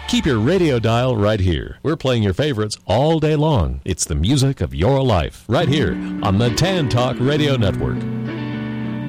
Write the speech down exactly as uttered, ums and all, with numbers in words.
Keep your radio dial right here. We're playing your favorites all day long. It's the music of your life, right here on the Tan Talk Radio Network.